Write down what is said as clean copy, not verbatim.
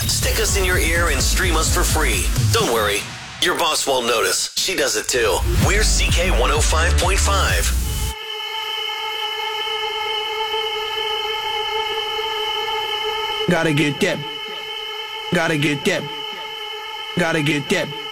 Stick us in your ear and stream us for free. Don't worry, your boss won't notice. She does it too. We're CK 105.5. Gotta get that. Gotta get that. Gotta get that.